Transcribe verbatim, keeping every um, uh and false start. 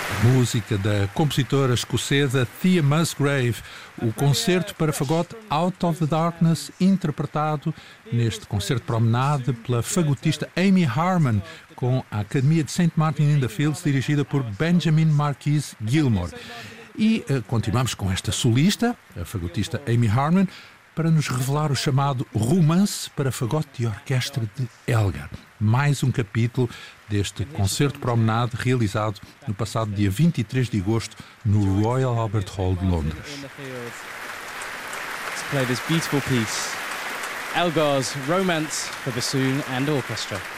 Música da compositora escocesa Thea Musgrave, o concerto para fagote Out of the Darkness, interpretado neste concerto promenade pela fagotista Amy Harmon, com a Academia de Saint Martin in the Fields, dirigida por Benjamin Marquis Gilmore. E uh, continuamos com esta solista, a fagotista Amy Harmon, para nos revelar o chamado Romance para Fagote e Orquestra de Elgar. Mais um capítulo deste concerto promenade realizado no passado dia vinte e três de agosto no Royal Albert Hall de Londres. To play this beautiful piece, Elgar's Romance for Bassoon and Orchestra.